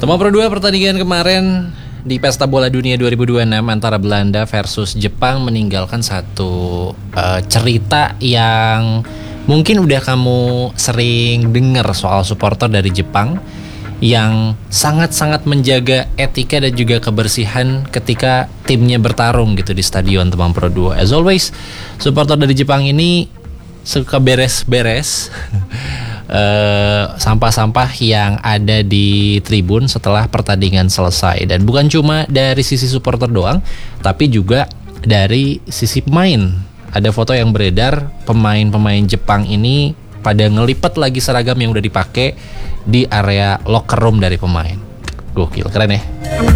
Teman Pro 2 pertandingan kemarin di Pesta Bola Dunia 2026 antara Belanda versus Jepang meninggalkan satu cerita yang mungkin udah kamu sering dengar soal supporter dari Jepang yang sangat-sangat menjaga etika dan juga kebersihan ketika timnya bertarung gitu di stadion, teman Pro 2. As always, supporter dari Jepang ini suka beres-beres sampah-sampah yang ada di tribun setelah pertandingan selesai. Dan bukan cuma dari sisi supporter doang, tapi juga dari sisi pemain. Ada foto yang beredar, pemain-pemain Jepang ini pada ngelipet lagi seragam yang udah dipakai di area locker room dari pemain. Gokil, keren ya.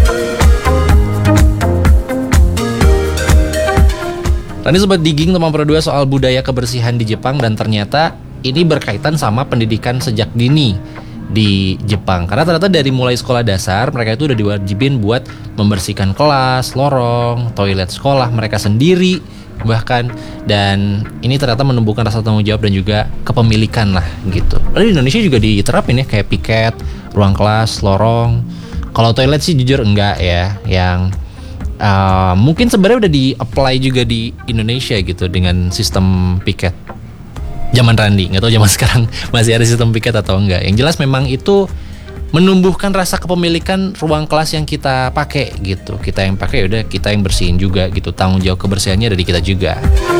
Tadi sempat digging teman Pro 2 soal budaya kebersihan di Jepang, dan ternyata ini berkaitan sama pendidikan sejak dini di Jepang. Karena ternyata dari mulai sekolah dasar mereka itu udah diwajibin buat membersihkan kelas, lorong, toilet sekolah mereka sendiri bahkan. Dan ini ternyata menumbuhkan rasa tanggung jawab dan juga kepemilikan lah gitu. Lalu di Indonesia juga diterapin ya, kayak piket, ruang kelas, lorong. Kalau toilet sih jujur enggak ya, yang mungkin sebenarnya udah di-apply juga di Indonesia gitu dengan sistem piket zaman Randi. Nggak tahu zaman sekarang masih ada sistem piket atau enggak. Yang jelas memang itu menumbuhkan rasa kepemilikan ruang kelas yang kita pakai gitu. Kita yang pakai, udah kita yang bersihin juga gitu. Tanggung jawab kebersihannya dari kita juga.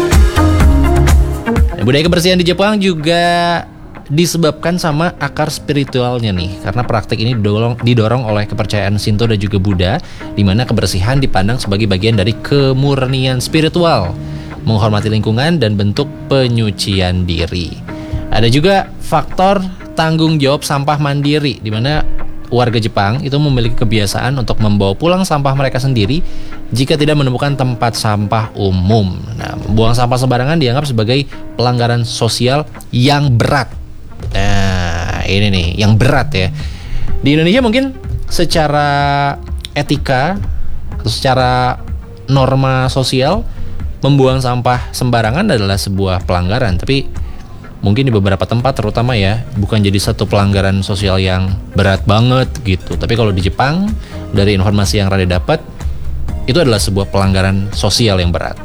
Nah, budaya kebersihan di Jepang juga disebabkan sama akar spiritualnya nih, karena praktik ini didorong oleh kepercayaan Shinto dan juga Buddha, di mana kebersihan dipandang sebagai bagian dari kemurnian spiritual, menghormati lingkungan dan bentuk penyucian diri. Ada juga faktor tanggung jawab sampah mandiri, di mana warga Jepang itu memiliki kebiasaan untuk membawa pulang sampah mereka sendiri jika tidak menemukan tempat sampah umum. Nah, membuang sampah sembarangan dianggap sebagai pelanggaran sosial yang berat. Nah, ini nih yang berat ya. Di Indonesia mungkin secara etika atau secara norma sosial membuang sampah sembarangan adalah sebuah pelanggaran, tapi mungkin di beberapa tempat terutama ya, bukan jadi satu pelanggaran sosial yang berat banget gitu. Tapi kalau di Jepang, dari informasi yang Rade dapat, itu adalah sebuah pelanggaran sosial yang berat.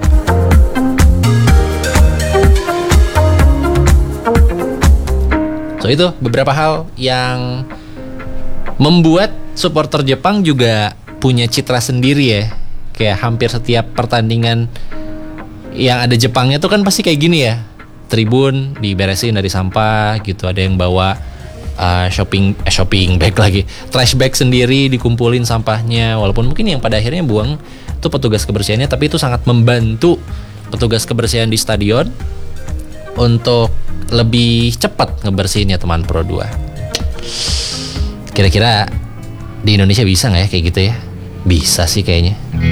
So itu beberapa hal yang membuat supporter Jepang juga punya citra sendiri ya. Kayak hampir setiap pertandingan yang ada Jepangnya tuh kan pasti kayak gini ya. Tribun diberesin dari sampah gitu. Ada yang bawa shopping bag lagi, trash bag sendiri, dikumpulin sampahnya. Walaupun mungkin yang pada akhirnya buang itu petugas kebersihannya, tapi itu sangat membantu petugas kebersihan di stadion untuk lebih cepat ngebersihinnya, teman Pro 2. Kira-kira di Indonesia bisa nggak ya kayak gitu ya? Bisa sih kayaknya.